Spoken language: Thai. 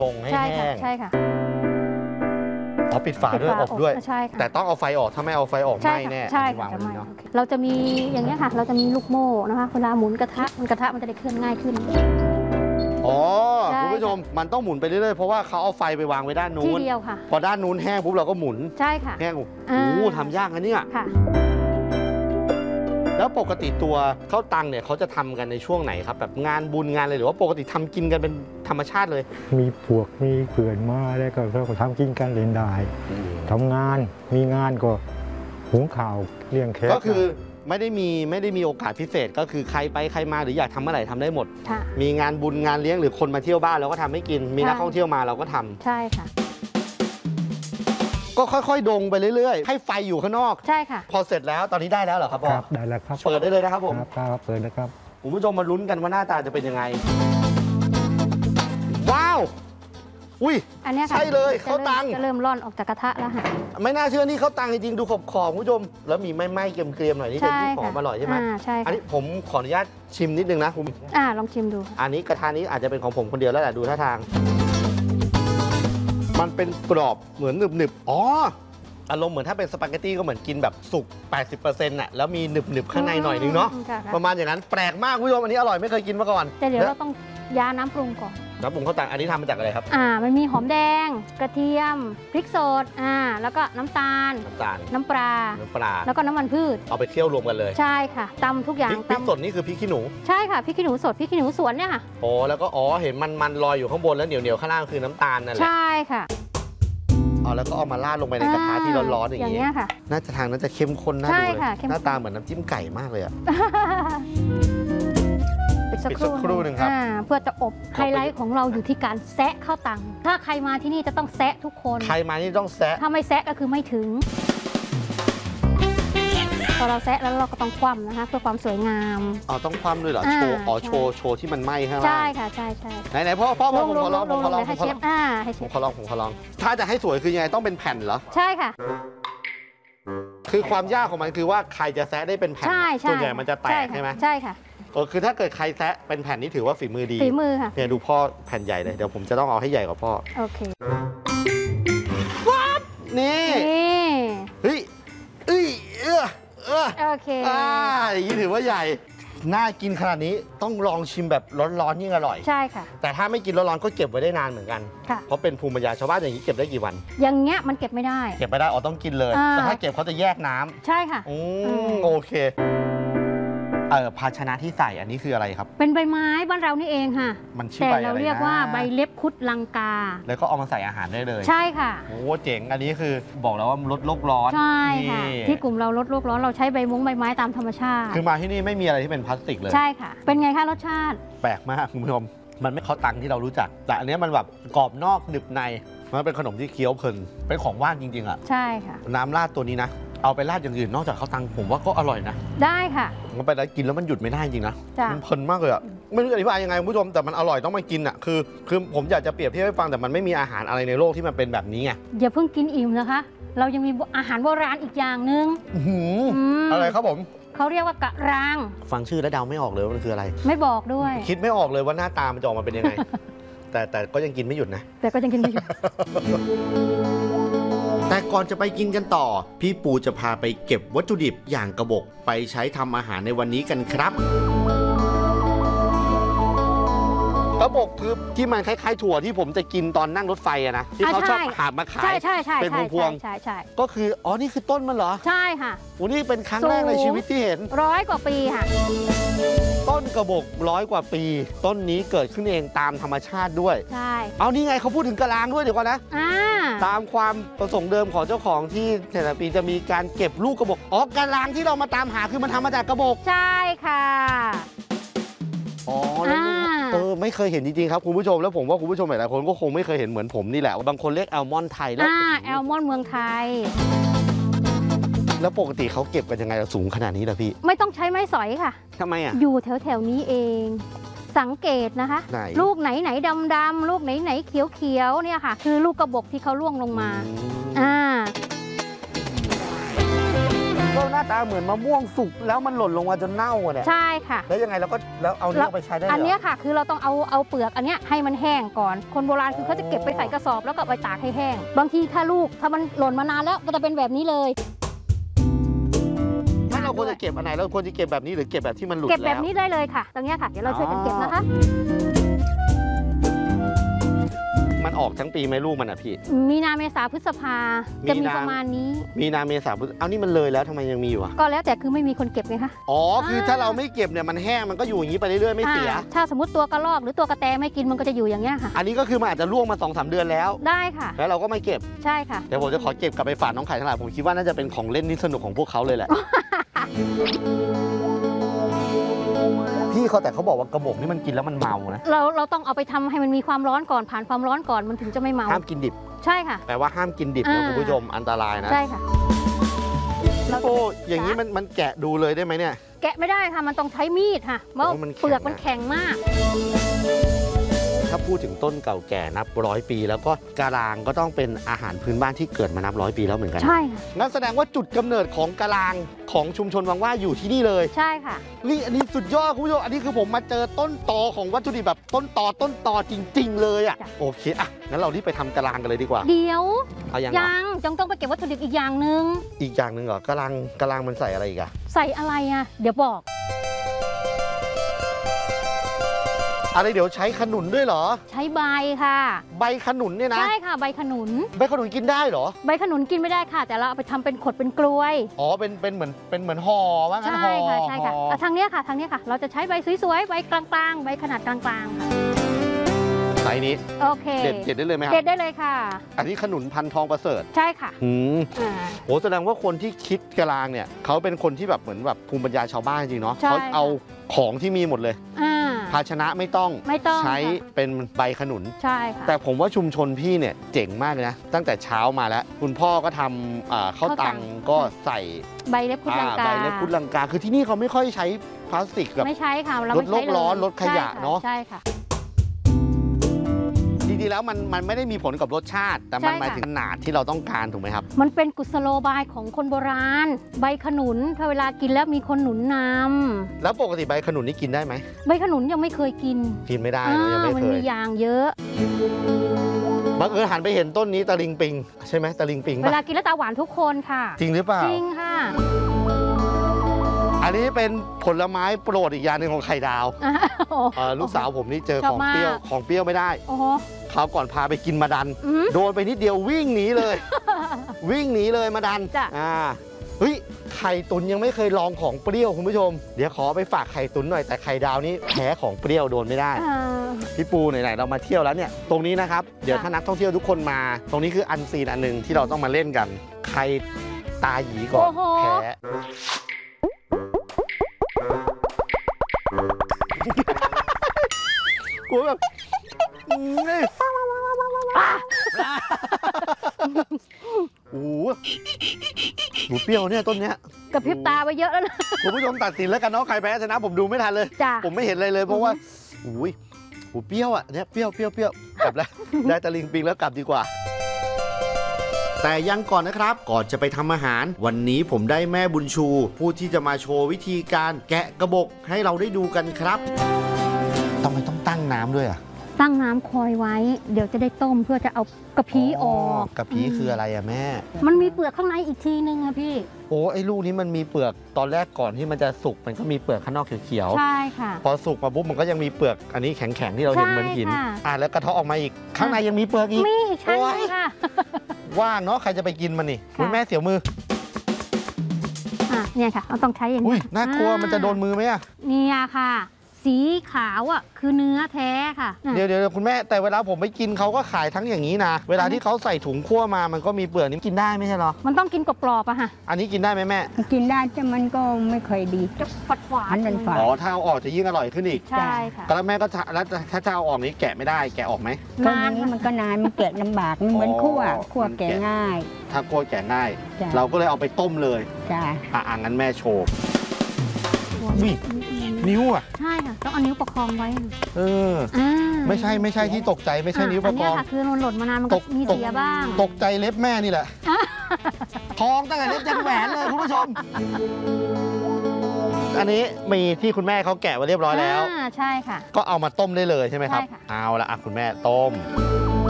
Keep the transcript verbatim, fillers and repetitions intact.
ตรงให้แห้งใช่ค่ะอ๋อปิดฝาด้วยอบด้วยใช่ค่ะแต่ต้องเอาไฟออกถ้าไม่เอาไฟออกไหม้แน่ใช่ค่ะเราจะมีอย่างนี้ค่ะเราจะมีลูกโม่นะคะเวลาหมุนกระทะมันกระทะมันจะได้เคลื่อนง่ายขึ้นอ๋อคุณผู้ชมมันต้องหมุนไปเรื่อยๆเพราะว่าเขาเอาไฟไปวางไว้ด้านนู้นที่เดียวค่ะพอด้านนู้นแห้งปุ๊บเราก็หมุนใช่ค่ะแห้งโอ้โหทำยากนะเนี่ยค่ะแล้วปกติตัวข้าวตังเนี่ยเขาจะทำกันในช่วงไหนครับแบบงานบุญงานอะไรหรือว่าปกติทำกินกันเป็นธรรมชาติเลยมีพวกมีเพื่อนมาแล้วก็เราก็ทำกินกันเล่นได้ทำงานมีงานก็หุงข้าวเลี้ยงแขกก็คือไม่ได้มีไม่ได้มีโอกาสพิเศษก็คือใครไปใครมาหรืออยากทำเมื่อไหร่ทำได้หมดมีงานบุญงานเลี้ยงหรือคนมาเที่ยวบ้านเราก็ทำให้กินมีนักท่องเที่ยวมาเราก็ทำใช่ค่ะก็ค่อยๆดงไปเรื่อยๆให้ไฟอยู่ข้างนอกใช่ค่ะพอเสร็จแล้วตอนนี้ได้แล้วเหรอครับพ่อครับได้แล้วครับเปิดได้เลยนะครับผมครับเปิดนะครับคุณผู้ชมมาลุ้นกันว่าหน้าตาจะเป็นยังไงว้าวอุ้ยอันนี้ใช่เลยข้าวตังจะเริ่มร่อนออกจากกระทะแล้วค่ะไม่น่าเชื่อนี่ข้าวตังจริงๆดูขอบๆคุณผู้ชมแล้วมีไหม้ๆเกรียมๆหน่อยนี่เป็นที่หอมอร่อยใช่ไหมใช่อันนี้ผมขออนุญาตชิมนิดนึงนะคุณอ่าลองชิมดูอันนี้กระทะนี้อาจจะเป็นของผมคนเดียวแล้วแหละดูท่าทางมันเป็นกรอบเหมือนหนึบๆอ๋ออารมณ์เหมือนถ้าเป็นสปาเกตตี้ก็เหมือนกินแบบสุก แปดสิบเปอร์เซ็นต์ น่ะแล้วมีหนึบๆข้างในหน่อยนึงเนาะประมาณอย่างนั้นแปลกมากคุณผู้ชมอันนี้อร่อยไม่เคยกินมาก่อนแต่เดี๋ยวเราต้องยาน้ำปรุงก่อนน้ำปรุงข้าวตังอันนี้ทำมาจากอะไรครับอ่ามันมีหอมแดงกระเทียมพริกสดอ่าแล้วก็น้ำตาลน้ำตาลน้ำปลาน้ำปลาแล้วก็น้ำมันพืชเอาไปเคี่ยวรวมกันเลยใช่ค่ะตำทุกอย่างพริกสดนี่คือพริกขี้หนูใช่ค่ะพริกขี้หนูสดพริกขี้หนูสวนเนี่ยค่ะอ๋อแล้วก็อ๋อเห็นมันมันลอยอยู่ข้างบนแล้วเหนียวเหนียวข้างล่างคือน้ำตาลนั่นแหละใช่ค่ะอ๋อแล้วก็เอามาราดลงไปในกระทะที่ร้อนๆอย่างนี้ค่ะน่าจะทางน่าจะเข้มข้นน่าดูเลยหน้าตาเหมือนน้ำจิ้มไก่มากเลยอะปิดสักครู่นึงครับเพื่อจะอบไฮไลท์ของเราอยู่ที่การแซะข้าวตังถ้าใครมาที่นี่จะต้องแซะทุกคนใครมานี่ต้องแซะถ้าไม่แซะก็คือไม่ถึงพอเราแซะแล้วเราก็ต้องคว่ำนะคะเพื่อความสวยงามอ๋อต้องคว่ำด้วยเหรอโชว์อ๋อโชว์โชว์ที่มันไหม้ใช่ไหมใช่ค่ะใช่ใช่ไหนไหนพ่อพ่อผมขอลองผมขอลองให้เชฟอ่าให้เชฟผมขอลองผมขอลองถ้าจะให้สวยคือยังไงต้องเป็นแผ่นเหรอใช่ค่ะคือความยากของมันคือว่าใครจะแซะได้เป็นแผ่นส่วนใหญ่มันจะแตกใช่ไหมใช่ค่ะก็คือถ้าเกิดใครแซะเป็นแผ่นนี้ถือว่าฝีมือดีฝีมือค่ะเนี่ยดูพ่อแผ่นใหญ่เลยเดี๋ยวผมจะต้องเอาให้ใหญ่กว่าพ่อโอเควัดนี่เฮ้ยเอ้ยเออเออโอเคอ่าอย่างนี้ถือว่าใหญ่น่ากินขนาดนี้ต้องลองชิมแบบร้อนๆยิ่งอร่อยใช่ค่ะแต่ถ้าไม่กินร้อนๆก็เก็บไว้ได้นานเหมือนกันเพราะเป็นภูมิปัญญาชาวบ้านอย่างนี้เก็บได้กี่วันอย่างเงี้ยมันเก็บไม่ได้เก็บไม่ได้อ๋อต้องกินเลยแต่ถ้าเก็บเขาจะแยกน้ำใช่ค่ะอืมโอเคเออภาชนะที่ใส่อันนี้คืออะไรครับเป็นใบไม้บ้านเรานี่เองค่ะมันชื่อใบอะไรนะแต่เราเรียกว่าใบเล็บคุดลังกาแล้วก็เอามาใส่อาหารได้เลยใช่ค่ะโอ้เจ๋งอันนี้คือบอกแล้วว่าลดโลกร้อนใช่ค่ะที่กลุ่มเราลดโลกร้อนเราใช้ใบมุ้งใบไม้ตามธรรมชาติคือมาที่นี่ไม่มีอะไรที่เป็นพลาสติกเลยใช่ค่ะเป็นไงคะรสชาติแปลกมากคุณผู้ชมมันไม่ข้าวตังที่เรารู้จักแต่อันนี้มันแบบกรอบนอกหนึบในมันเป็นขนมที่เคี้ยวเพลินเป็นของว่างจริงๆอ่ะใช่ค่ะน้ำราดตัวนี้นะเอาไปราดอย่างอื่นนอกจากข้าวตังผมว่าก็อร่อยนะได้ค่ะมันไปแล้วกินแล้วมันหยุดไม่ได้จริงนะมันเพลินมากเลยอ่ะไม่รู้จะอธิบายยังไงคุณผู้ชมแต่มันอร่อยต้องมากินอ่ะคือคือผมอยากจะเปรียบเทียบให้ฟังแต่มันไม่มีอาหารอะไรในโลกที่มันเป็นแบบนี้ไงอย่าเพิ่งกินอิ่มนะคะเรายังมีอาหารโบราณอีกอย่างหนึ่งอะไรครับผมเขาเรียกว่ากะรางฟังชื่อแล้วเดาไม่ออกเลยว่ามันคืออะไรไม่บอกด้วยคิดไม่ออกเลยว่าหน้าตามันจะออกมาเป็นยังไงแต่แต่ก็ยังกินไม่หยุดนะแต่ก็ยังกินไม่หยุดแต่ก่อนจะไปกินกันต่อพี่ปูจะพาไปเก็บวัตถุดิบอย่างกระบอกไปใช้ทำอาหารในวันนี้กันครับกระบอกคือที่มันคล้ายๆถั่วที่ผมจะกินตอนนั่งรถไฟอะนะที่เขาชอบหาบมาขายเป็นพวงๆก็คืออ๋อนี่คือต้นมันเหรอใช่ค่ะโอ้นี่เป็นครั้งแรกในชีวิตที่เห็นร้อยกว่าปีค่ะต้นกระบอกร้อยกว่าปีต้นนี้เกิดขึ้นเองตามธรรมชาติด้วยใช่เอานี่ไงเขาพูดถึงกะลางด้วยเดี๋ยวก่อนนะตามความประสงค์เดิมของเจ้าของที่แต่ละปีจะมีการเก็บลูกกระบอกอ๋อกะลางที่เรามาตามหาคือมันทำมาจากกระบอกใช่ค่ะอ๋อแล้วเออไม่เคยเห็นจริงๆครับคุณผู้ชมแล้วผมว่าคุณผู้ชมหลายๆคนก็คงไม่เคยเห็นเหมือนผมนี่แหละบางคนเรียกแอลมอนไทยแล้วแอลมอนเมืองไทยแล้วปกติเขาเก็บกันยังไงสูงขนาดนี้ล่ะพี่ไม่ต้องใช้ไม้สอยค่ะทำไมอ่ะอยู่แถวๆนี้เองสังเกตนะคะลูกไหนไหนดำๆลูกไหนไหนเขียวๆเนี่ยค่ะคือลูกกระบอกที่เขาล่วงลงมาอ่าก็หน้าตาเหมือนมะม่วงสุกแล้วมันหล่นลงมาจนเน่าอะเนี่ยใช่ค่ะแล้วยังไงเราก็แล้วเอาเนี่ยไปใช้ได้เหรออันเนี้ยค่ะคือเราต้องเอาเอาเปลือกอันเนี้ยให้มันแห้งก่อนคนโบราณคือเขาจะเก็บไปใส่กระสอบแล้วก็ไปตากให้แห้งบางทีถ้าลูกถ้ามันหล่นมานานแล้วก็จะเป็นแบบนี้เลยถ้าเราควรจะเก็บอันไหนเราควรจะเก็บแบบนี้หรือเก็บแบบที่มันหลุดเก็บแล้วแบบนี้ได้เลยค่ะตรงเนี้ยค่ะเดี๋ยวเราช่วยกันเก็บนะคะมันออกทั้งปีไหมลูกมันอ่ะพี่มีนาเมษาพฤษภาจะมีประมาณนี้มีนาเมษาพฤษเอานี่มันเลยแล้วทำไมยังมีอยู่อ่ะก็แล้วแต่คือไม่มีคนเก็บไงคะอ๋อคือถ้าเราไม่เก็บเนี่ยมันแห้งมันก็อยู่อย่างนี้ไปเรื่อยๆไม่เสียอ่าถ้าสมมติตัวกระรอกหรือตัวกระแตไม่กินมันก็จะอยู่อย่างเงี้ยค่ะอันนี้ก็คือมันอาจจะล่วงมาสองสามเดือนแล้วได้ค่ะแล้วเราก็ไม่เก็บใช่ค่ะเดี๋ยวผมจะขอเก็บกลับไปฝากน้องไข่ทั้งหลายผมคิดว่าน่าจะเป็นของเล่นที่สนุกของพวกเขาเลยแหละ พี่เขาแต่เขาบอกว่ากระบอกนี่มันกินแล้วมันเมานะเราเราต้องเอาไปทำให้มันมีความร้อนก่อนผ่านความร้อนก่อนมันถึงจะไม่เมาห้ามกินดิบใช่ค่ะแปลว่าห้ามกินดิบนะอ่าคุณผู้ชมอันตรายนะใช่ค่ะเราจะโอ้อย่างนี้มันมันแกะดูเลยได้ไหมเนี่ยแกะไม่ได้ค่ะมันต้องใช้มีดค่ะเพราะโอ้มันแข็งเปลือกมันแข็งมากถ้าพูดถึงต้นเก่าแก่นับร้อยปี แล้วก็กะลางก็ต้องเป็นอาหารพื้นบ้านที่เกิดมานับร้อยปีแล้วเหมือนกันใช่ค่ะงั้นแสดงว่าจุดกำเนิดของกะลางของชุมชนวังว่าอยู่ที่นี่เลยใช่ค่ะนี่อันนี้สุดยอดคุณผู้ชมอันนี้คือผมมาเจอต้นตอของวัตถุดิบแบบต้นตอต้นตอจริง ๆ เลยอ่ะจ้ะโอเคอ่ะงั้นเรารีบไปทำกะลางกันเลยดีกว่าเดี๋ยวเอาอย่างเหรอยังจงต้องไปเก็บวัตถุดิบอีกอย่างหนึ่งอีกอย่างหนึ่งเหรอกะลางกะลางมันใส่อะไรอีกอะใส่อะไรอ่ะเดี๋ยวบอกอะไรเดี๋ยวใช้ขนุนด้วยเหรอใช้ใบค่ะใบขนุนเนี่ยนะใช่ค่ะใบขนุนใบขนุนกินได้เหรอใบขนุนกินไม่ได้ค่ะ แต่เราเอาไปทำเป็นขดเป็นกลวยอ๋อเป็นเป็นเหมือนเป็นเหมือนห่อว่างั้นใช่ห่อค่ะใช่ค่ะห่ออ่ะทางเนี้ยค่ะทางเนี้ยค่ะ เราจะใช้ใบสวยๆใบกลางๆใบขนาดกลางๆค่ะไซส์นี้โอเคเด็ดเด็ดได้เลยไหมครัเด็บดได้เลยค่ะอันนี้ขนุนพันทองประเสริฐใช่ค่ะอืมอ่าโหแสดงว่าคนที่คิดกะลางเนี่ยเขาเป็นคนที่แบบเหมือนแบบภูมิปัญญาชาวบ้านจริงเนาะใช่เขาเอาของที่มีหมดเลยอ่าภาชนะไม่ต้องไม่ต้องใช้ค่ะเป็นใบขนุนใช่ค่ะแต่ผมว่าชุมชนพี่เนี่ยเจ๋งมากเลยนะ ตั้งแต่เช้ามาแล้ว คุณพ่อก็ทำอ่าข้าวข้าวตัตังงก็ใส่ใบเล็บคุดลังกาใบเล็บพุดลังกา คือที่นี่เขาไม่ค่อยใช้พลาสติกแบบไม่ใช้ค่ะเราลดไม่ใช้โลกร้อนเลยลดขยะใช่ค่เนอะใช่ค่ะจริงๆแล้วมันมันไม่ได้มีผลกับรสชาติ แต่มันใช่ค่ะหมายถึงขนาดที่เราต้องการถูกไหมครับมันเป็นกุศโลบายของคนโบราณ ใบขนุนถ้าเวลากินแล้วมีคนหนุนนแล้วปกติใบขนุนนี่กินได้ไหมำใบขนุนยังไม่เคยกินกินไม่ได้อ่านะยังไม่มันเคมียยางเยอะบังเอิญหันไปเห็นต้นนี้ตะลิงปิง ใช่ไหมตะลิงปิงเวปะลากินแล้วตาหวานทุกคนค่ะจริงหรือเปล่าจริงค่ะอันนี้เป็นผลไม้โปรดอีกอย่างหนึ่งของไข่ดาวอ่าโอ้เอ่อลูกสาวผมนี่เจอชขอบองมากเปรี้ยวของเปรี้ยวไม่ได้โอ้โหคราวก่อนพาไปกินมาดันอืมโดนไปนิดเดียววิ่งหนีเลย วิ่งหนีเลยมาดันจ้ะอ่าเฮ้ยไข่ตุนยังไม่เคยลองของเปรี้ยวคุณผู้ชม เดี๋ยวขอไปฝากไข่ตุนหน่อยแต่ไข่ดาวนี่แพ้ของเปรี้ยวโดนไม่ได้อ่าพี่ปูไหนๆเรามาเที่ยวแล้วเนี่ยตรงนี้นะครับเดี๋ยวค่ะถ้านักท่องเที่ยวทุกคนมา ตรงนี้คืออันซีนอันหนึ่งที่เราต้องมาเล่นกัน ใครตาหยีก่อนโอ้โหแพ้กูแบบอืมนี่ โอ้โหหมูเปรี้ยวเนี่ยต้นเนี้ยกระพริบตาไปเยอะแล้วนะคุณผู้ชมตัดสินแล้วกันเนาะใครแพ้ชนะผมดูไม่ทันเลยจ้ะผมไม่เห็นอะไรเลยเพราะว่าอุ้ยหูเปรี้ยวอ่ะเนี่ยเปรี้ยวเปรี้ยวเปรี้ยวกลับแล้ว ได้ตะลิงปิงแล้วกลับดีกว่า แต่ยังก่อนนะครับ ก่อนจะไปทำอาหาร วันนี้ผมได้แม่บุญชู ผู้ที่จะมาโชว์วิธีการแกะกระบอกให้เราได้ดูกันครับทำไมต้องตั้งน้ำด้วยอ่ะตั้งน้ำคอยไว้ เดี๋ยวจะได้ต้มเพื่อจะเอากระพี้ออกกระพี้คืออะไรอะแม่มันมีเปลือกข้างในอีกทีนึงอะพี่โอ้ไอ้ลูกนี้มันมีเปลือกตอนแรกก่อนที่มันจะสุกมันก็มีเปลือกข้างนอกเขียวๆใช่ค่ะพอสุกมาปุ๊บมันก็ยังมีเปลือกอันนี้แข็งๆที่เราเห็นเหมือนหินใช่ค่ะอ่ะแล้วกระเทาะออกมาอีก ข้างในยังมีเปลือกอีกมีอีกชั้นหนึงค่ะว่างเนาะใครจะไปกินมันนี่ค่ะคุณแม่เสียวมืออ่ะเนี่ยค่ะเราต้องใช้อย่างอุ้นี้ยน่ากลัวมันจะโดนมือไหมอะเนี่ยค่ะ สีขาวอ่ะคือเนื้อแท้ค่ะน่ะเดี๋ยวเดี๋ยวคุณแม่แต่เวลาผมไปกินเขาก็ขายทั้งอย่างนี้นะเวลาที่เขาใส่ถุงคั่วมามันก็มีเปลือกนี่กินได้ไม่ใช่เหรอมันต้องกินกรอบๆอะค่ะอันนี้กินได้ไหมแม่กินได้แต่มันก็ไม่ค่อยดีจะฝาดฝาดมันเป็นฝาดอ๋อถ้าเอาออกจะยิ่งอร่อยขึ้นอีกใช่ค่ะแต่แล้วแม่ก็จะแล้วถ้าจะเอาออกนี้แกะไม่ได้แกะออกไหมก็นานนี้ค่ะมันก็นานมันแกะลำบากมันเหมือนคั่วอ๋อคั่วมันแกะแกะง่ายถ้าคั่วแกะง่ายจ้ะเราก็เลยเอาไปต้มเลยจ้ะอ่ะอ่ะงั้นแม่โชว์นี่นิ้วอ่ะใช่ค่ะต้องเอานิ้วประคองไว้เอออ่าไม่ใช่ไม่ใช่ที่ตกใจไม่ใช่นิ้วประคองนเนี้ยค่ะคือมันหล่นมานานมันตก็กมีตกเสียบ้างตกใจเล็บแม่นี่แหละ ถทองตั้งแต่เล็บยันแหวนเลยคุณผู้ชม อันนี้มีที่คุณแม่เขาแกะไว้เรียบร้อยแล้วอ่าใช่ค่ะก็เอามาต้มได้เลยใช่ไหมครับใช่ค่ะเอาละอ่ะคุณแม่ต้ม